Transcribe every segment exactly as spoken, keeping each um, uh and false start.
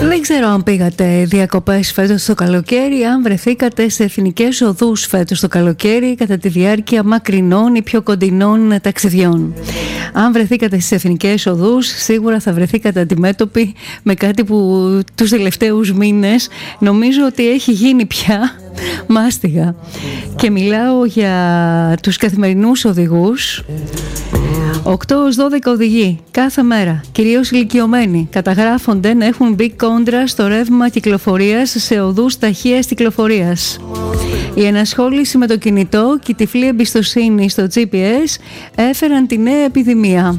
Δεν ξέρω αν πήγατε διακοπές φέτος το καλοκαίρι, αν βρεθήκατε σε εθνικές οδούς φέτος το καλοκαίρι κατά τη διάρκεια μακρινών ή πιο κοντινών ταξιδιών. Αν βρεθήκατε στις εθνικές οδούς, σίγουρα θα βρεθήκατε αντιμέτωποι με κάτι που τους τελευταίους μήνες νομίζω ότι έχει γίνει πια μάστιγα. Και μιλάω για τους καθημερινούς οδηγούς. οκτώ έως δώδεκα οδηγοί κάθε μέρα, κυρίως ηλικιωμένοι, καταγράφονται να έχουν μπει κόντρα στο ρεύμα κυκλοφορίας σε οδούς ταχείας κυκλοφορίας. Η ενασχόληση με το κινητό και η τυφλή εμπιστοσύνη στο τζι πι ες έφεραν τη νέα επιδημία.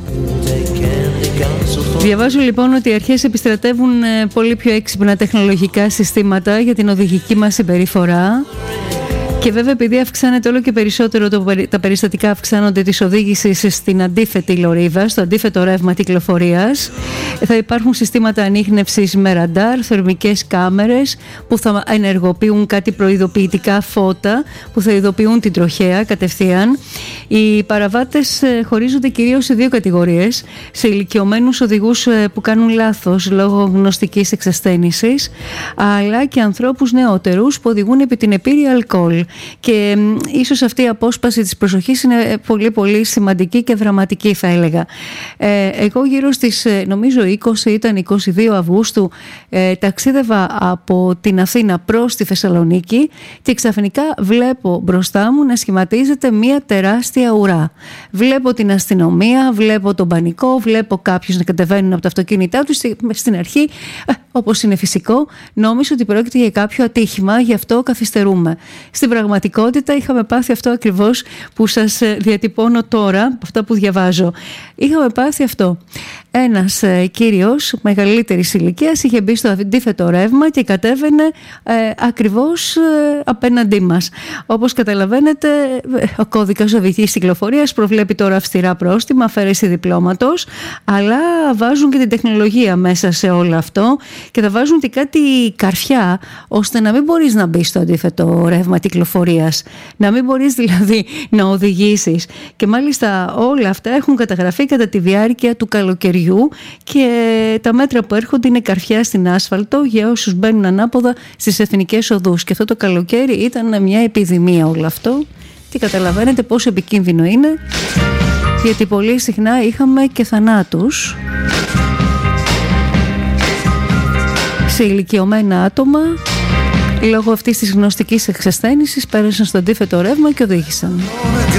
Διαβάζω λοιπόν ότι οι αρχές επιστρατεύουν πολύ πιο έξυπνα τεχνολογικά συστήματα για την οδηγική μας συμπεριφορά. Και βέβαια, επειδή αυξάνεται όλο και περισσότερο το, τα περιστατικά αυξάνονται της οδήγησης στην αντίθετη λωρίδα, στο αντίθετο ρεύμα κυκλοφορίας, θα υπάρχουν συστήματα ανίχνευσης με ραντάρ, θερμικές κάμερες που θα ενεργοποιούν κάτι προειδοποιητικά φώτα που θα ειδοποιούν την τροχέα κατευθείαν. Οι παραβάτες χωρίζονται κυρίως σε δύο κατηγορίες: σε ηλικιωμένους οδηγούς που κάνουν λάθος λόγω γνωστικής εξασθένησης, αλλά και ανθρώπους νεότερους που οδηγούν επί την επίρρεια αλκοόλ. Και ίσως αυτή η απόσπαση της προσοχής είναι πολύ πολύ σημαντική και δραματική, θα έλεγα. Ε, εγώ γύρω στις νομίζω είκοσι ήταν είκοσι δύο Αυγούστου ε, ταξίδευα από την Αθήνα προς τη Θεσσαλονίκη και ξαφνικά βλέπω μπροστά μου να σχηματίζεται μια τεράστια ουρά. Βλέπω την αστυνομία, βλέπω τον πανικό, βλέπω κάποιους να κατεβαίνουν από τα αυτοκίνητά τους. Στην αρχή, ε, όπως είναι φυσικό, νόμιζα ότι πρόκειται για κάποιο ατύχημα, γι' αυτό καθυστερούμε. Στην πραγματικότητα είχαμε πάθει αυτό ακριβώς που σας διατυπώνω τώρα, από αυτά που διαβάζω. Είχαμε πάθει αυτό. Ένας ε, κύριος μεγαλύτερης ηλικίας είχε μπει στο αντίθετο ρεύμα και κατέβαινε ε, ακριβώς ε, απέναντί μας. Όπως καταλαβαίνετε, ο κώδικας οδικής κυκλοφορίας προβλέπει τώρα αυστηρά πρόστιμα, αφαίρεση διπλώματος, αλλά βάζουν και την τεχνολογία μέσα σε όλο αυτό και θα βάζουν και κάτι καρφιά, ώστε να μην μπορείς να μπεις στο αντίθετο ρεύμα κυκλοφορίας, να μην μπορείς δηλαδή να οδηγήσεις. Και μάλιστα όλα αυτά έχουν καταγραφεί κατά τη διάρκεια του καλοκαιριού και τα μέτρα που έρχονται είναι καρφιά στην άσφαλτο για όσους μπαίνουν ανάποδα στις εθνικές οδούς. Και αυτό το καλοκαίρι ήταν μια επιδημία όλο αυτό και καταλαβαίνετε πόσο επικίνδυνο είναι, γιατί πολύ συχνά είχαμε και θανάτους σε ηλικιωμένα άτομα λόγω αυτής της γνωστικής εξασθένησης, πέρασαν στο αντίθετο ρεύμα και οδήγησαν.